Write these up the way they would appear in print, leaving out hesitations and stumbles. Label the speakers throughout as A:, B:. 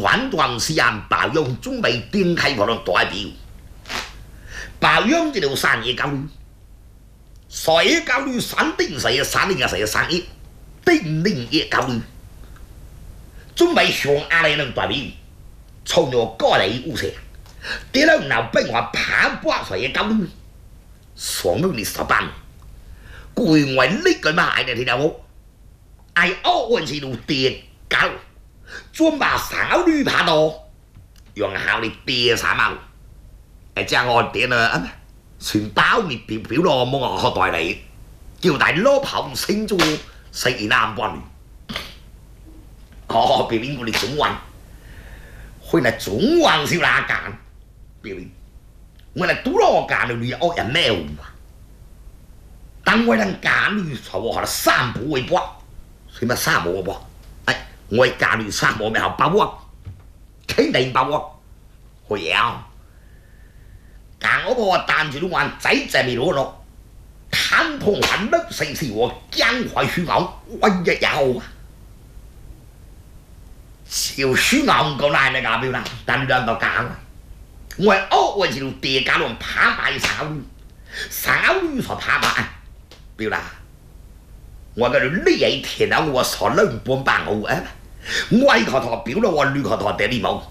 A: 短短时间，白羊准备展开我的代表。白羊这条山野高率，山野高率山顶谁山顶啊谁山野，顶顶也高率，准备上阿里能代表，从着过来乌些，第二闹变化爬挂山野高率，上了你十班，贵为呢个买的听到冇？哎，奥运是路跌高，准把少女爬到，用效力跌三毛。哎，这我点了，全包你表咯，冇我代理，叫大老炮升咗四南半年。哦，表面我哋中運，去嚟中運少哪間？表面我哋都攞間嚟旅惡人咩啊？但我哋間旅坐我係三步為波，什麼三步為波？哎，我哋間旅三步咪係八波，肯定八波，會有。但我個單住都話仔仔未攞落，看破還得成時我江淮虛咬，我一有啊！小虛咬唔夠難嘅㗎表啦，但兩個假我係惡為條地假龍爬埋手所爬埋表啦，我嗰度呢嘢填啊我所兩半半好啊，我係個頭表咯，我女個頭地呢冇，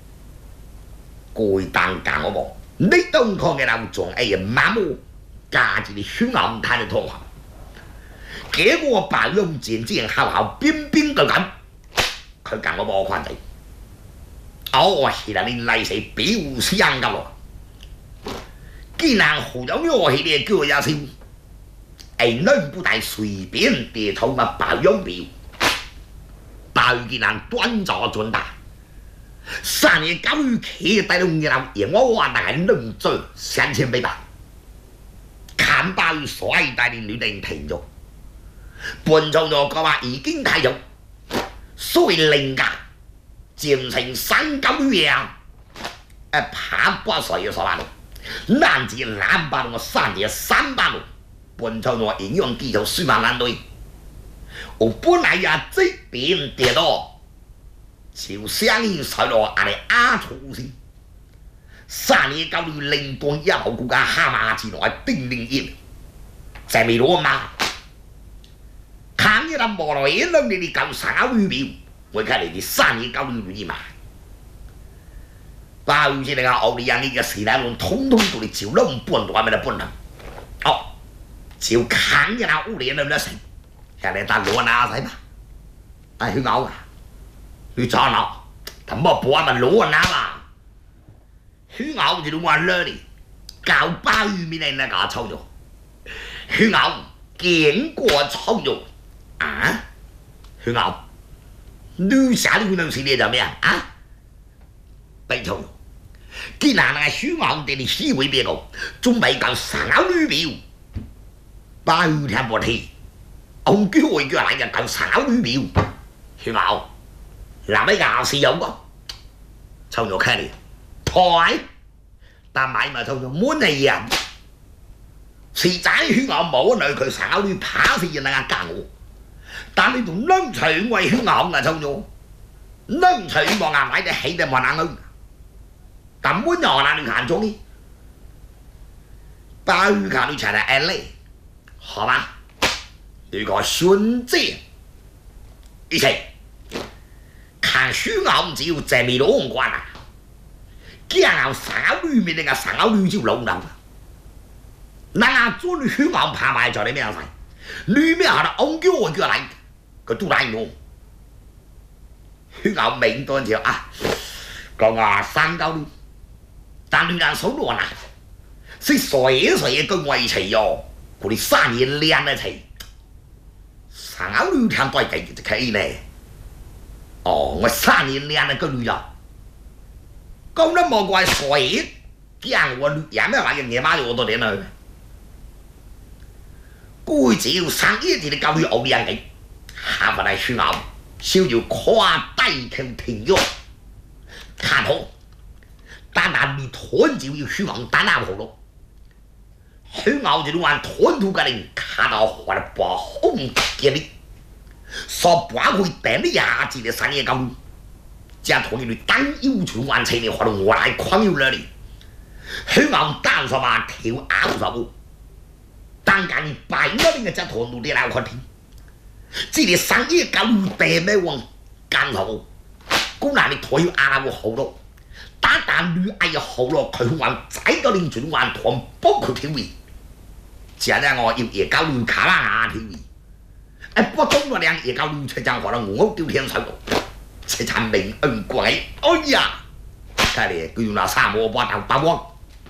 A: 攰當假我冇。你東康嘅人仲係麻木，家住啲血暗睇得通。結果白羊漸漸後邊邊個咁，佢講我冇關係。我係啦，你嚟死表相噶咯。既然好有我係你叫我一聲，係能不但隨便地頭嘛白羊表，白羊既然端坐轉大。三年高於企喺度嘅人，而我話大能做3000倍吧。看白於衰大的女人停咗，半場咗個話已經睇咗，所以靈價漸成三高於啊！爬不水嘅所話，難至兩百我3年300路，半場咗營養基礎數萬難對，我本來也這邊跌到。就相應使落阿哋阿粗先，3年高於零段一號股價下馬之內定定熱，就未攞嘛？看一粒無來一兩你哋夠少預表，我睇你哋3年高於預嘛？包住你個奧利亞呢個時代論，通通到你照都唔半度咪得半啦。哦，照看一粒奧利亞咁多成，人哋打攞拿使嘛？哎，去咬啊！你咋啦？他冇播咪攞拿啦！去咬就話叻你，搞包玉面嚟那個臭咗，去咬見過臭咗啊！去咬，你下你能是你做咩啊？被臭咗，既然那去咬哋你思維別個，準備搞少女表，包玉聽不聽，我叫我叫嚟就搞少女表，去咬。嗱咩牙是有個，臭咗開你台，但買咪臭咗滿係人，是仔血咬冇女佢少女爬死人啊夾我，但你仲能取為血咬啊臭咗，能取望牙買得起得望眼去，但滿nhỏ那你看中呢，包玉看你出嚟挨累，好吧？呢個選擇一齊。看書咬只要正面攞唔慣啊！驚咬少女面定係少女就老諗，那做你書咬爬埋在你咩樣睇？女咩下頭戇叫我叫嚟，佢都嚟我。書咬明多條啊，講話三高，但女人手攞嗱，是水跟我一齊喲，佢哋3年練一齊，少女聽對計就可以咧。哦，我3年練那個女人，講得冇怪水，驚我女人咩話嘅嘢媽就我到點去？佢只要生一啲嘅教育奧利亞嘅，下翻嚟書咬，少要誇低條停咗，看好，但係你團就要書咬單拿好咯，書咬就話團土嘅人看到我哋把紅嘅你。所把會頂啲牙字嘅生嘢咁， 将同你当有权完成的活动我来狂游了你。香港单什么跳拗什么，当干你白了那个只团努力来看听，这里商业搞路地没往干什么，姑娘你退拗我好咯，单单女爱又好咯，佢玩仔個連轉玩團包括跳位，現在我要夜搞路卡啦跳位，不中咗兩夜搞路出張可能我丟天水路，這殘明恩鬼，哎呀，睇嚟佢用那沙漠把頭打光。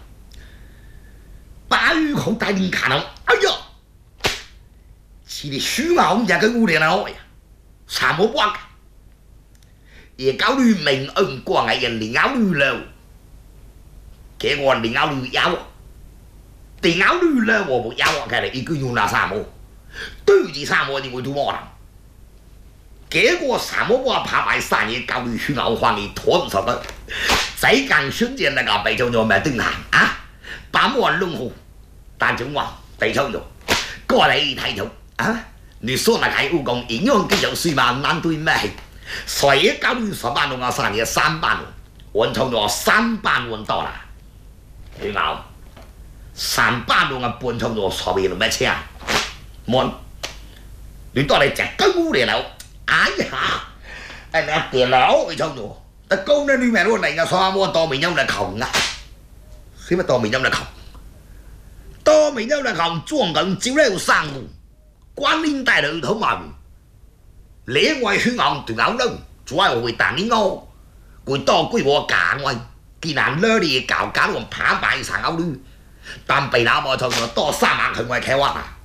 A: 八月好大年看到，哎呀，是你虚熬也跟我哋啦，啥冇關？也搞你明恩光嘅人嚟咬你了，結果你咬你咬我，你咬你了我冇咬我，佢哋一個用那啥冇，對住啥冇你會做乜啦？結果啥冇我拍埋三嘢搞你虛熬翻你拖唔實得，仔更瞬間那個被就咗咩登行啊？把我弄好，但總話地抽咗，過嚟睇到啊！你說那個武功應用技術水嘛難對咩？誰搞你10萬龍啊3年3萬龍，我抽咗3萬龍到啦，你講3萬龍啊半抽咗所謂咩錢？冇，你到嚟隻高嚟樓，哎呀！你電腦你抽咗，但高呢你咪攞嚟嘅3萬多面音嚟窮啊！什麼多面音嚟窮？多面音嚟窮，裝緊招咧生活，關聯帶嚟土埋。你外血硬斷咬窿，主要會打你我，會多歸我假位，既然攞你搞搞我爬擺上咬窿，但被那麼從我多3萬佢外開挖啊！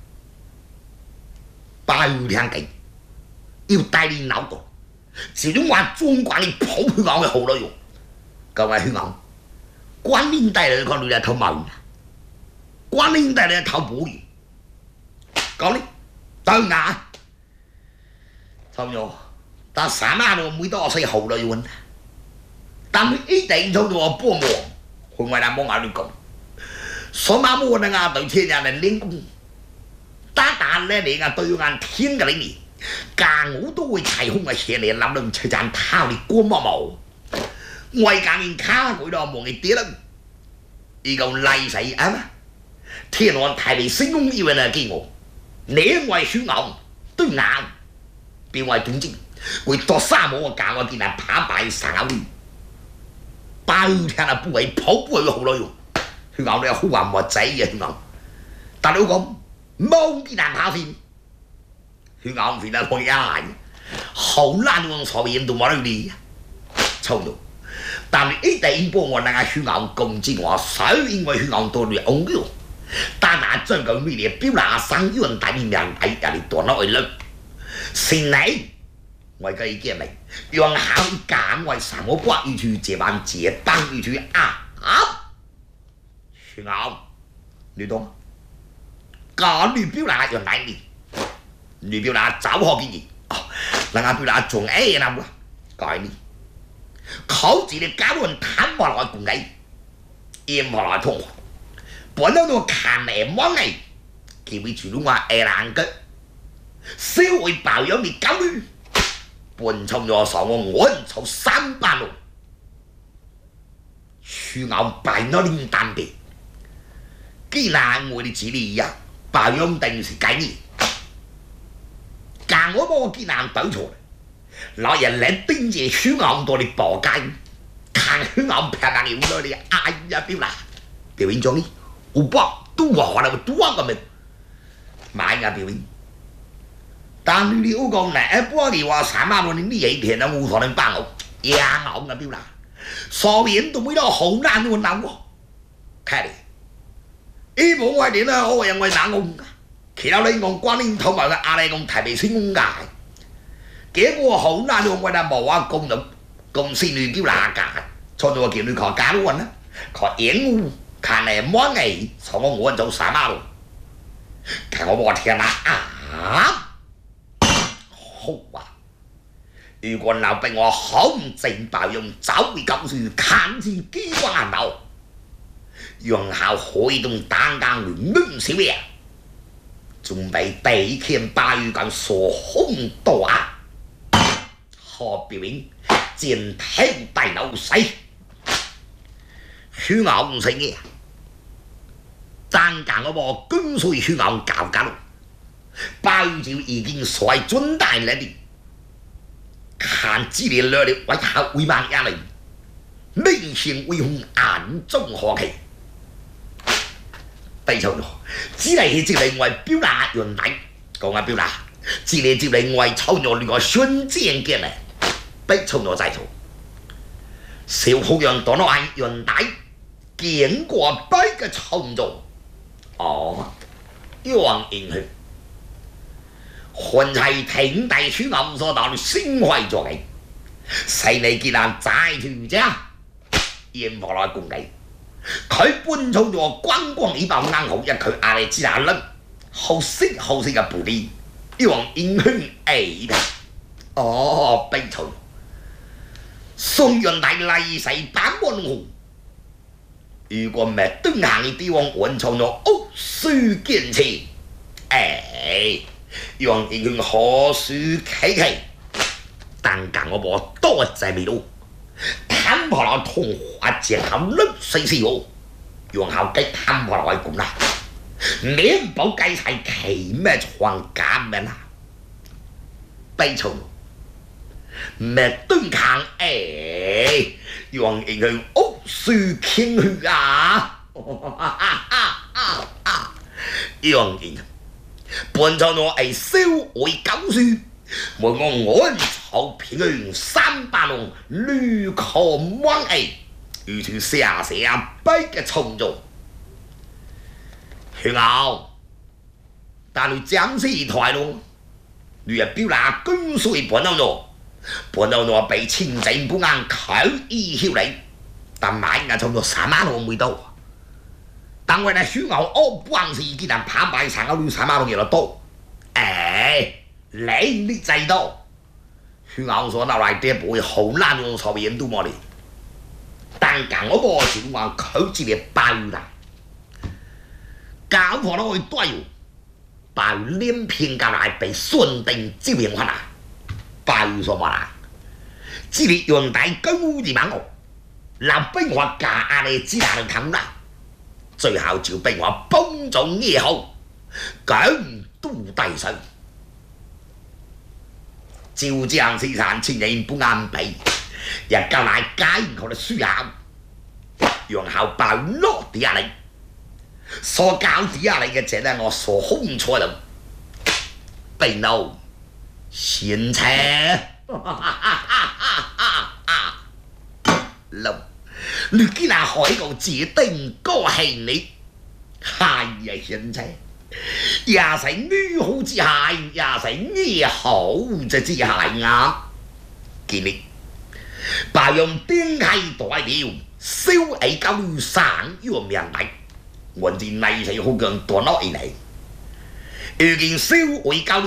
A: 八月聽緊，要帶你扭過，始終話中國你抱血硬嘅好內容，各位血硬。關聯帶嚟講你係偷毛，關聯帶嚟係偷補魚，講你對眼，差唔多，但3萬我每多歲好了用，但你一定做到我半毛，佢為難冇眼亂講，所以冇那個對天人嚟練功，但咧你個對眼天嘅你，間我都會齊空嘅嘢嚟諗到出陣偷你光毛毛。外間人卡佢咯，望你跌啦，依個賴死啊嘛！天王太平星公以為係見我，你外血牛對眼，變為總之，會多3毛我教我見人爬擺上咬你，包聽啊不為跑不為好耐用，血牛你好話冇仔嘅血牛，但你講冇見人爬線，血牛唔變得可以捱，好難用所謂人都冇得你，臭到。但你一定幫我那個血硬攻擊我，所以我血硬到你戇鳩。但係將個咩嘢表達生於人大面人睇人哋斷落去啦。是你，我嘅意見嚟，讓考揀為什麼關於處這晚這當於處啊？血硬，你懂？個女表達用嚟你，女表達走學建議，那個表達仲誒啦喎，改你。เขาจีนการวนทันมาลอยกุงไงมาลอยทงปนแล้วตัวขาแหนมว่าไงคิดวิจุลุงว่าหลังก็เสียวไอ้เปล่ายังมีเก้าด้วยปนชมยอสองงวนชาว3班路徐昂摆那领单的既然我的智力呀保养定是概念但我冇既然對錯老人嚟盯住血昂到你搏街，看血昂平硬要咗你，哎呀表啦，表演咗呢，我搏都話啦，都話咁樣，買呀表演。但你嗰個呢，波你話3萬蚊你一天都冇可能幫我，呀我嘅表啦，所以都沒到好難揾到我，睇你，呢冇我點啦，我認為難我，其他你講關聯同埋個阿你講提未先講解。結果好難用我哋冇話公用公司女叫哪架，錯咗叫你靠假運啦，靠演務，看嚟冇藝，從我做3萬咯，看我天啦啊！好啊！如果老俾我好唔正白用走會咁住，看住機關腦，用效可以同單間亂亂少嘢，仲俾地天8月咁傻空多啊！學表演， 剑头带老死，許昂成嘅，單間我跟隨許昂搞搞，包就已經率軍帶來的，看這裡來的為下為萬一嚟，明顯為紅暗中何其。第錯咗，只係接嚟我表達原來，講下表達，只係接嚟我抽咗呢個孫正嘅嚟，逼錯咗再錯。小好樣當來原來見過逼嘅創造，楊英去，還係挺大書暗所當先壞咗嘅，細你見人債住啫，煙火來共你。佢搬從咗光光一包硬好一佢壓力之下撚，好色嘅布啲，楊英去悲慘。宋元大利世版本紅，如果唔係東行嘅地方揾錯咗屋書堅持，楊英去何處企企，但間我冇多謝味道。探破來同花姐含綠水時候，用後雞探破來咁啦，面包雞菜奇咩床假咩啦，悲慘，咩敦強用一個屋樹傾去啊，用一個搬咗我係燒會狗樹。每個安草平原300龍綠殼灣藝，如處下逼嘅創造。許傲，但你將是台咯，你也表達跟隨搬到我被清政不啱口意曉你，但買嘅創造3萬龍未到。但為了許傲幫是既然拍賣3個綠3萬龍嘢就多，你的制度，許昂所拿來這不會好難用錯別人都冇的，但間我個情況佢自己包啦，搞破咗去多油，包連片夾來被順定招變翻啦，包所話啦，自己用大高二萬個，立兵我假壓力之下嚟冚啦，最後就兵我幫助也好，咁都大神。就這樣生產情人不安備，也交來解佢的需要，用後包落地下嚟，所搞地下嚟嘅這係我所控錯了，被怒先車，你竟然海個自定個係你，係呀先車。也是女好之孩，也是你好之孩啊！見你把用丁係代表燒起舊生要命嚟，我哋內世好強多落嚟，如今燒起舊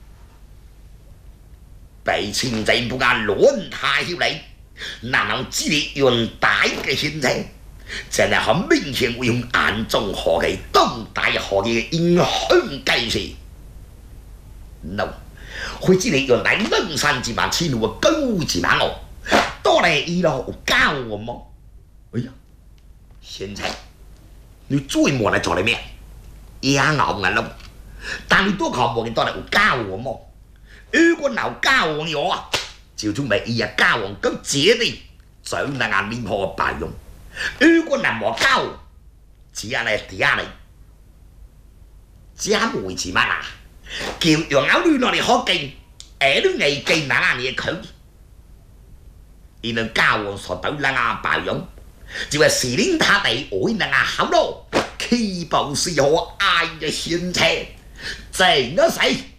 A: 被清政不敢亂太曉你，難能知你用大嘅先啫。真係很明顯會用眼中河嘅東大河嘅影響計算。no， 佢知你用大冷山之萬千路高之萬我，多嚟一路教我麼？哎呀，先生，你最莫嚟做你咩？也咬眼咯，但你多靠冇人多嚟教我麼？如果鬧教我啊，就準備一日教我咁這啲長大眼面破白用。如果能冇交，只係嚟底下嚟，只係冇錢乜啊？叫楊咬亂落嚟學勁，都未勁哪嘢佢，而能交我所對那個白用，就係時令他哋會那個好咯，起步是我愛嘅先車，正得死，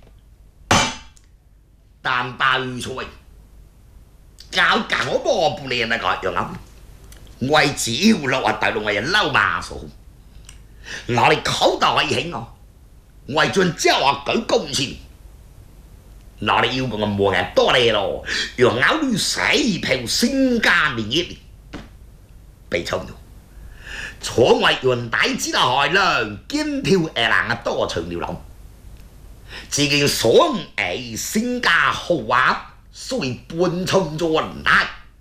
A: 但白菜，搞搞我不練那個楊咬。我只要落話大陸嘅人嬲馬數，我哋口袋可以起我係盡朝話舉公錢，我哋要個冇人多嚟咯，讓咬到死票身家年業，被抽咗，坐為原大之內海量，肩挑人嘅多長流浪，自己爽身家豪華，所以搬充咗人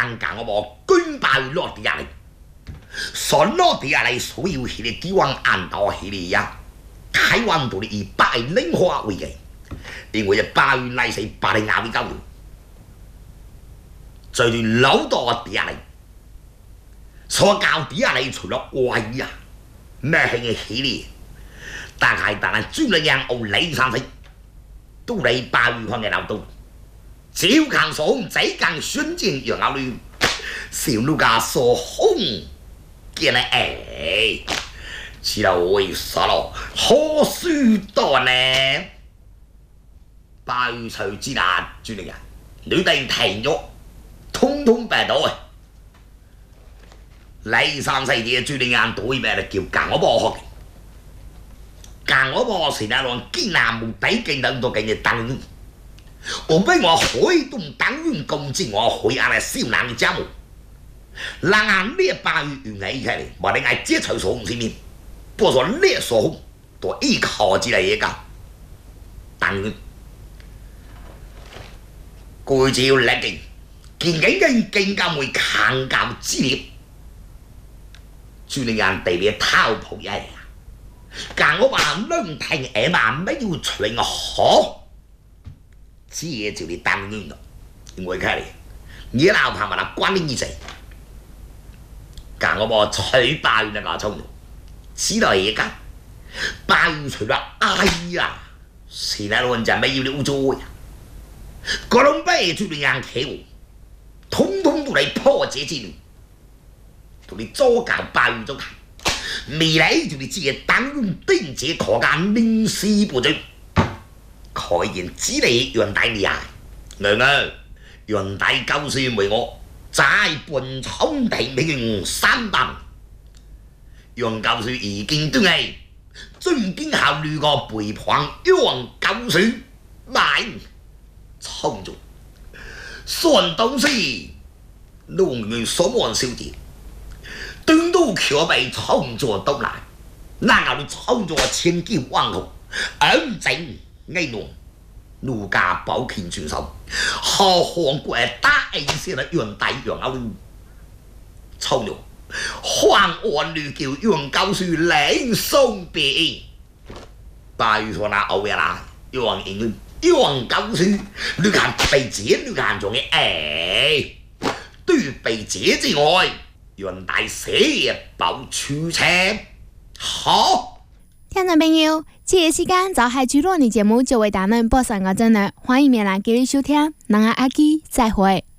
A: 当讲我无军报落地下来，所落地下来所有迄个地方按到迄个呀，台湾都以白领化为嘅，因为8月来是白领亚为交流，最近老多地下来，所教地下来除了外呀，咩係嘅迄个，但係主力人有李三世，都嚟8月份嘅老多。只要抗爽，再càng宣戰楊亞女，小奴家所空見嚟知道為啥咯？何須多呢？8月隨之啦，主力人，女定停咗，通通病到啊！李三世嘅主力人對咩嚟叫càng我波學？càng我波是那種堅南無底勁等到嘅嘢等。我被我回动当运攻击我回安来少男的家母，人啊列8月原来起来，我哋爱接受所前面，不说列所红，都依靠之类嘢噶。当然，佢只要叻勁，更加會抗教之列，就令人哋嘅偷抱一樣。但我話兩聽誒嘛，沒有傳好。这就是当然了，因为看咧，你老怕嘛，那管理你谁？讲我无吹8月那个冲动，知道一个8月除了哎呀，现在人家没有了做呀，各种背出的人客户，通通都来破解之路，都嚟做搞8月做看，未来就是这个当然定节可干临时不准。可言只理袁大厲害，袁大舊時為我在本沖地名3班，袁舊時已經對係尊經考慮過背叛袁舊時來衝咗，算當時農業所望小弟，等到橋被衝咗到來，那我哋衝咗千幾萬個，安靜。ngay luôn nụ ca bảo kinh truyền sống họ hoàng của đại sẽ là yuan đại yuan áo lưu châu nhục hoàng oan lưu kiều yuan cao sư lãnh sông bể bà yu so na ấu ya la yuan in lưu yuan cao sư lưu hàn bị chế lưu hàn trong cái對被chế之外yuan đại sẽ bảo chú車好。
B: 聽眾朋友，這個時間就係主羅的節目就為大家播送到這裡，歡迎明來繼續收聽，咱阿基再會。